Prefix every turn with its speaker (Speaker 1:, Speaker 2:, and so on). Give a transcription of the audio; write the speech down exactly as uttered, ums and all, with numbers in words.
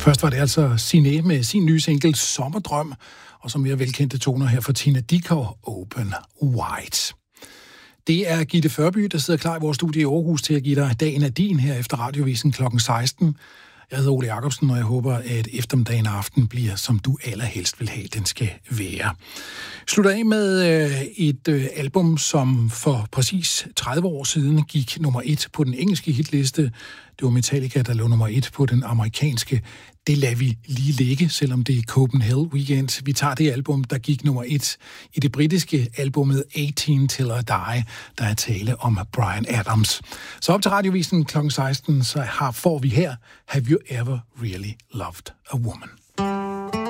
Speaker 1: Først var det altså Signe med sin nye single Sommerdrøm, og som mere velkendte toner her for Tina Dickow, Open Wide. Det er Gitte Førby, der sidder klar i vores studie i Aarhus til at give dig dagen af din her efter radiovisen klokken seksten. Jeg hedder Ole Jacobsen, og jeg håber, at eftermiddagen og aften bliver, som du allerhelst vil have, den skal være. Slutter af med øh, et øh, album, som for præcis tredive år siden gik nummer et på den engelske hitliste. Det var Metallica, der lå nummer et på den amerikanske. Det lader vi lige ligge, selvom det er Copenhagen Weekend. Vi tager det album, der gik nummer et i det britiske albumet atten Till I Die, der er tale om Bryan Adams. Så op til radiovisen klokken seksten, så har, får vi her Have You Ever Really Loved a Woman?